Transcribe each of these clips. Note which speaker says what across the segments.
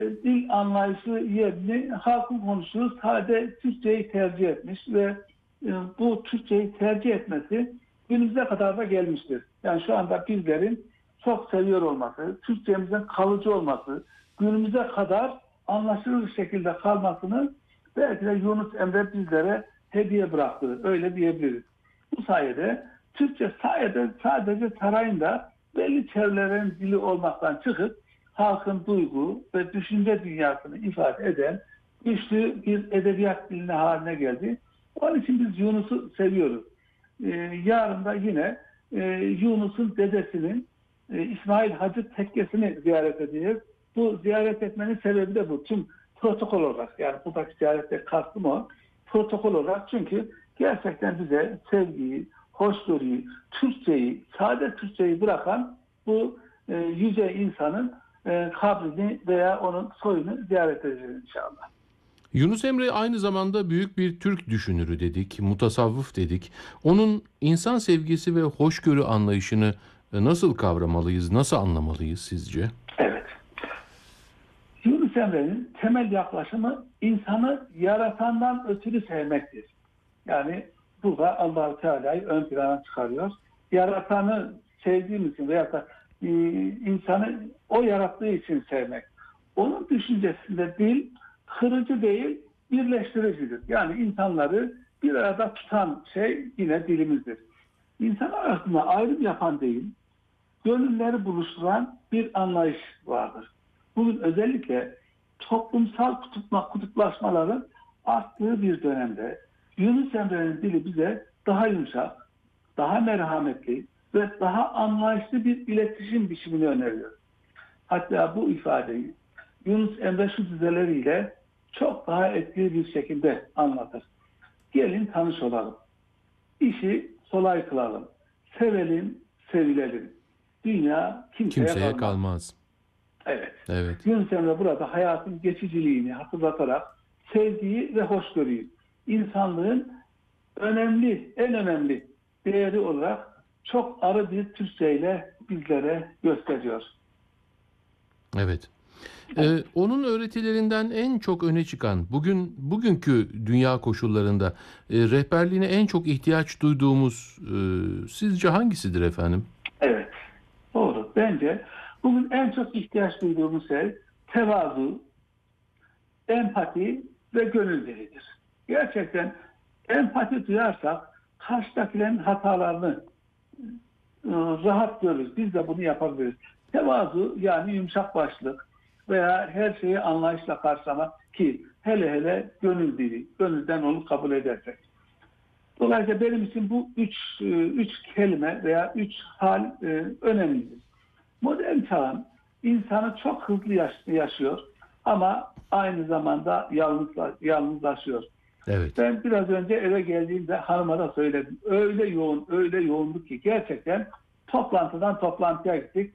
Speaker 1: dil anlayışı yerini halkın konuştuğu sade Türkçeyi tercih etmiş ve bu Türkçeyi tercih etmesi günümüze kadar da gelmiştir. Yani şu anda bizlerin çok seviyor olması, Türkçemizin kalıcı olması, günümüze kadar anlaşılır şekilde kalmasını belki de Yunus Emre bizlere hediye bıraktı. Öyle diyebiliriz. Bu sayede Türkçe sadece sarayında belli çevrelerin dili olmaktan çıkıp halkın duygu ve düşünce dünyasını ifade eden güçlü bir edebiyat diline haline geldi. Onun için biz Yunus'u seviyoruz. Yarın da yine Yunus'un dedesinin İsmail Hacı Tekkesi'ni ziyaret edeceğiz. Bu ziyaret etmenin sebebi de bu. Tüm protokol olarak, yani buradaki ziyarette kastım o. Protokol olarak, çünkü gerçekten bize sevgiyi, hoşgörüyü, Türkçeyi, sade Türkçeyi bırakan bu yüce insanın kabrini veya onun soyunu ziyaret edeceğiz inşallah.
Speaker 2: Yunus Emre aynı zamanda büyük bir Türk düşünürü dedik, mutasavvıf dedik. Onun insan sevgisi ve hoşgörü anlayışını nasıl kavramalıyız, nasıl anlamalıyız sizce?
Speaker 1: Evet. Yunus Emre'nin temel yaklaşımı insanı yaratandan ötürü sevmektir. Yani burada Allah-u Teala'yı ön plana çıkarıyor. Yaratanı sevdiğimiz için veya da insanı o yarattığı için sevmek. Onun düşüncesinde dil kırıcı değil, birleştiricidir. Yani insanları bir arada tutan şey yine dilimizdir. İnsan arasında ayrım yapan değil, gönülleri buluşturan bir anlayış vardır. Bugün özellikle toplumsal kutuplaşmaların arttığı bir dönemde Yunus Emre'nin dili bize daha yumuşak, daha merhametli ve daha anlayışlı bir iletişim biçimini öneriyor. Hatta bu ifadeyi Yunus Emre şu dizeleriyle çok daha etkili bir şekilde anlatır. Gelin tanış olalım. İşi kolay kılalım. Sevelim, sevilelim. Dünya kimseye
Speaker 2: kalmaz.
Speaker 1: Evet.
Speaker 2: Evet.
Speaker 1: Yunus Emre burada hayatın geçiciliğini hatırlatarak sevgiyi ve hoşgörüyü, insanlığın en önemli değeri olarak çok arı bir Türkçeyle bizlere gösteriyor.
Speaker 2: Evet. Onun öğretilerinden en çok öne çıkan, bugünkü dünya koşullarında rehberliğine en çok ihtiyaç duyduğumuz sizce hangisidir efendim?
Speaker 1: Evet, doğru. Bence bugün en çok ihtiyaç duyduğumuz şey tevazu, empati ve gönül dilidir. Gerçekten empati duyarsak karşıdakilerin hatalarını rahat görürüz. Biz de bunu yapabiliriz. Tevazu, yani yumuşak başlık veya her şeyi anlayışla karşılama, ki hele hele gönül dili, gönülden onu kabul edersek. Dolayısıyla benim için bu üç kelime veya üç hal önemlidir. Modern çağın insanı çok hızlı yaşıyor ama aynı zamanda yalnızlaşıyor.
Speaker 2: Evet.
Speaker 1: Ben biraz önce eve geldiğimde hanıma da söyledim. Öyle yoğunluk ki gerçekten toplantıdan toplantıya gittik.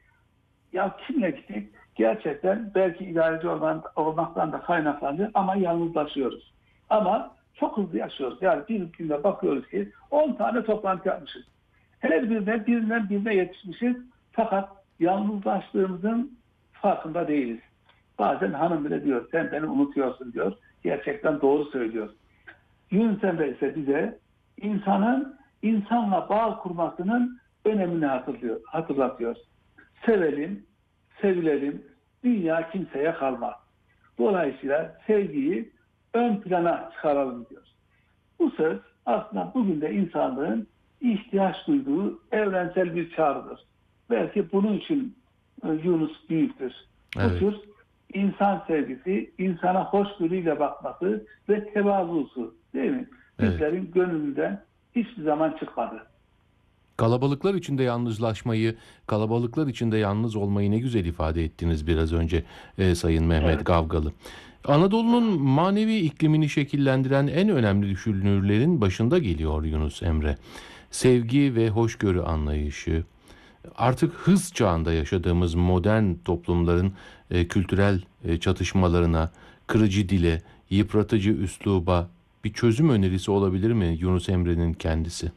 Speaker 1: Ya kimle gittik? Gerçekten belki idareci olmaktan da kaynaklanıyor ama yalnızlaşıyoruz. Ama çok hızlı yaşıyoruz. Yani bir günde bakıyoruz ki 10 tane toplantı yapmışız. Her birinden birine yetişmişiz. Fakat yalnızlaştığımızın farkında değiliz. Bazen hanım bile diyor, sen beni unutuyorsun diyor. Gerçekten doğru söylüyor. Yunus Emre ise bize insanın insanla bağ kurmasının önemini hatırlatıyor. Sevelim, sevilelim, dünya kimseye kalmaz. Dolayısıyla sevgiyi ön plana çıkaralım diyor. Bu söz aslında bugün de insanlığın ihtiyaç duyduğu evrensel bir çağrıdır. Belki bunun için Yunus büyüktür. Bu
Speaker 2: Evet.
Speaker 1: tür insan sevgisi, insana hoşgörüyle bakması ve tevazusu, değil mi?
Speaker 2: Evet.
Speaker 1: Bizlerin gönlünden hiçbir zaman çıkmadı.
Speaker 2: Kalabalıklar içinde yalnızlaşmayı, kalabalıklar içinde yalnız olmayı ne güzel ifade ettiniz biraz önce Sayın Mehmet
Speaker 1: Evet.
Speaker 2: Gavgalı. Anadolu'nun manevi iklimini şekillendiren en önemli düşünürlerin başında geliyor Yunus Emre. Sevgi ve hoşgörü anlayışı, artık hız çağında yaşadığımız modern toplumların kültürel çatışmalarına, kırıcı dile, yıpratıcı üsluba bir çözüm önerisi olabilir mi Yunus Emre'nin kendisi?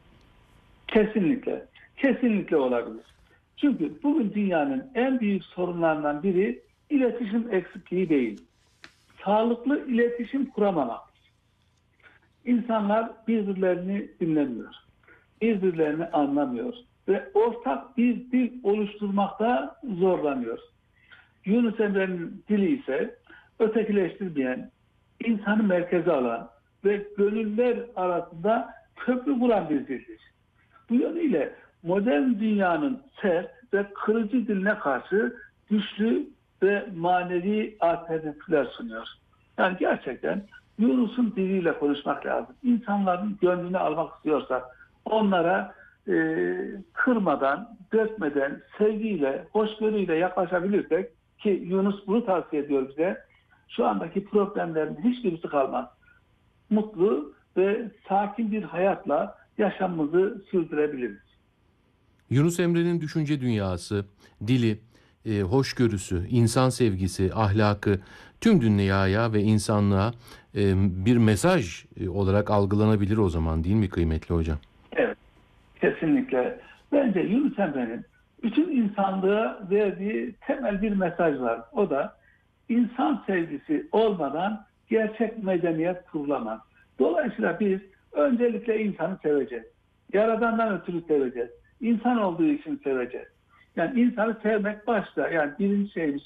Speaker 1: Kesinlikle. Kesinlikle olabilir. Çünkü bugün dünyanın en büyük sorunlarından biri iletişim eksikliği değil. Sağlıklı iletişim kuramamak. İnsanlar birbirlerini dinlemiyor. Birbirlerini anlamıyor. Ve ortak bir dil oluşturmakta zorlanıyor. Yunus Emre'nin dili ise ötekileştirmeyen, insanı merkeze alan ve gönüller arasında köprü kuran bir dildir. Bu yönüyle modern dünyanın sert ve kırıcı diline karşı güçlü ve manevi alternatifler sunuyor. Yani gerçekten Yunus'un diliyle konuşmak lazım. İnsanların gönlünü almak istiyorsak onlara kırmadan, dökmeden, sevgiyle, hoşgörüyle yaklaşabilirsek, ki Yunus bunu tavsiye ediyor bize, şu andaki problemlerin hiçbirisi kalmaz. Mutlu ve sakin bir hayatla yaşamımızı sürdürebiliriz.
Speaker 2: Yunus Emre'nin düşünce dünyası, dili, hoşgörüsü, insan sevgisi, ahlakı tüm dünyaya ve insanlığa bir mesaj olarak algılanabilir o zaman, değil mi kıymetli hocam?
Speaker 1: Evet, kesinlikle. Bence Yunus Emre'nin bütün insanlığa verdiği temel bir mesaj var. O da insan sevgisi olmadan gerçek medeniyet kurulamaz. Dolayısıyla biz öncelikle insanı seveceğiz. Yaradandan ötürü seveceğiz. İnsan olduğu için seveceğiz. Yani insanı sevmek başta. Yani birinci şeyimiz,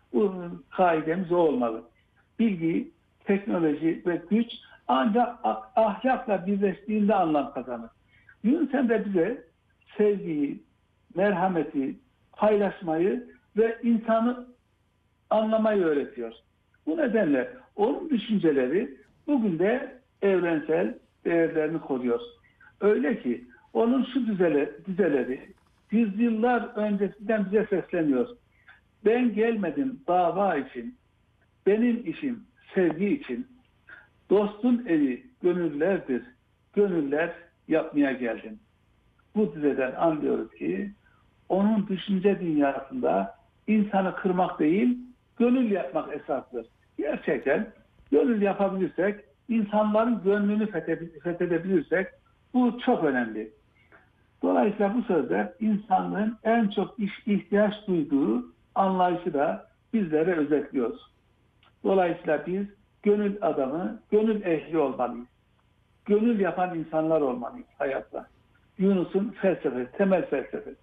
Speaker 1: kaidemiz o olmalı. Bilgi, teknoloji ve güç ancak ahlakla birleştiğinde anlam kazanır. Yunus Emre bize sevgiyi, merhameti, paylaşmayı ve insanı anlamayı öğretiyor. Bu nedenle onun düşünceleri bugün de evrensel değerlerini koruyor. Öyle ki onun şu dizeleri yüzyıllar öncesinden bize sesleniyor. Ben gelmedim dava için, benim işim sevgi için. Dostun evi gönüllerdir, gönüller yapmaya geldim. Bu dizeden anlıyoruz ki onun düşünce dünyasında insanı kırmak değil, gönül yapmak esastır. Gerçekten gönül yapabilirsek, insanların gönlünü fethedebilirsek bu çok önemli. Dolayısıyla bu sözler insanlığın en çok ihtiyaç duyduğu anlayışı da bizlere özetliyor. Dolayısıyla biz gönül adamı, gönül ehli olmalıyız. Gönül yapan insanlar olmalıyız hayatta. Yunus'un felsefesi, temel felsefesi.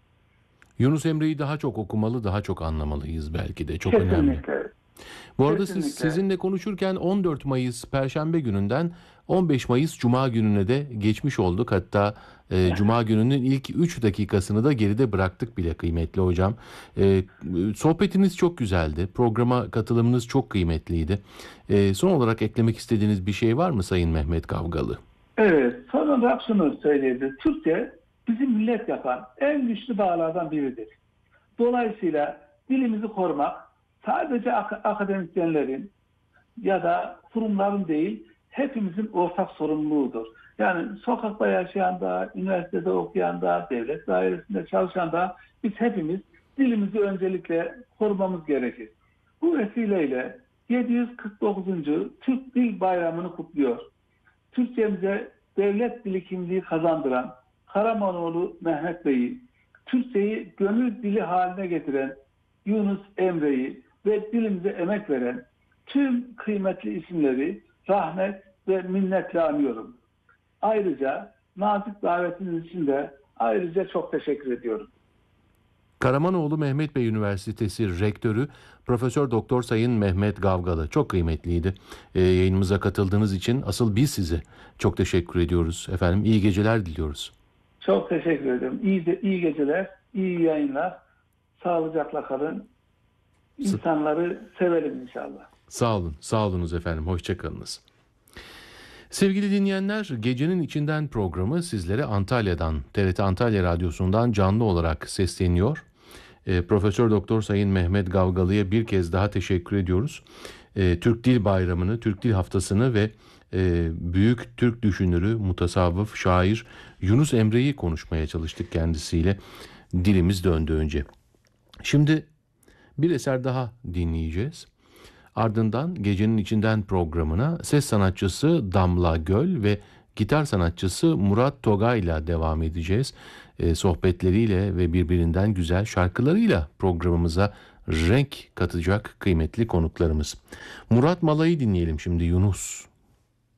Speaker 2: Yunus Emre'yi daha çok okumalı, daha çok anlamalıyız belki de. Çok
Speaker 1: Kesinlikle.
Speaker 2: önemli. Bu arada
Speaker 1: Kesinlikle.
Speaker 2: sizinle konuşurken 14 Mayıs Perşembe gününden 15 Mayıs Cuma gününe de geçmiş olduk. Hatta Cuma gününün ilk 3 dakikasını da geride bıraktık bile kıymetli hocam. Sohbetiniz çok güzeldi. Programa katılımınız çok kıymetliydi. Son olarak eklemek istediğiniz bir şey var mı Sayın Mehmet Gavgalı?
Speaker 1: Evet, son olarak şunu söyleyebiliriz. Türkçe bizi millet yapan en güçlü bağlardan biridir. Dolayısıyla dilimizi korumak sadece akademisyenlerin ya da kurumların değil, hepimizin ortak sorumluluğudur. Yani sokakta yaşayan da, üniversitede okuyan da, devlet dairesinde çalışan da biz hepimiz dilimizi öncelikle korumamız gerekir. Bu vesileyle 749. Türk Dil Bayramı'nı kutluyor. Türkçemize devlet dili kimliği kazandıran Karamanoğlu Mehmet Bey'i, Türkçeyi gönül dili haline getiren Yunus Emre'yi ve dilimize emek veren tüm kıymetli isimleri rahmet ve minnetle anıyorum. Ayrıca nazik davetiniz için de ayrıca çok teşekkür ediyorum.
Speaker 2: Karamanoğlu Mehmet Bey Üniversitesi Rektörü Profesör Doktor Sayın Mehmet Gavgalı çok kıymetliydi. Yayınımıza katıldığınız için asıl biz size çok teşekkür ediyoruz efendim. İyi geceler diliyoruz.
Speaker 1: Çok teşekkür ederim. İyi geceler, iyi yayınlar. Sağlıcakla kalın. İnsanları sevelim inşallah.
Speaker 2: Sağ olun, sağ olunuz efendim. Hoşça kalınız. Sevgili dinleyenler, Gecenin İçinden programı sizlere Antalya'dan, TRT Antalya Radyosu'ndan canlı olarak sesleniyor. Profesör Doktor Sayın Mehmet Gavgalı'ya bir kez daha teşekkür ediyoruz. Türk Dil Bayramı'nı, Türk Dil Haftası'nı ve büyük Türk düşünürü, mutasavvıf, şair Yunus Emre'yi konuşmaya çalıştık kendisiyle. Dilimiz döndü önce. Şimdi bir eser daha dinleyeceğiz. Ardından Gecenin İçinden programına ses sanatçısı Damla Göl ve gitar sanatçısı Murat Togay'la devam edeceğiz. Sohbetleriyle ve birbirinden güzel şarkılarıyla programımıza renk katacak kıymetli konuklarımız. Murat Mala'yı dinleyelim şimdi, Yunus.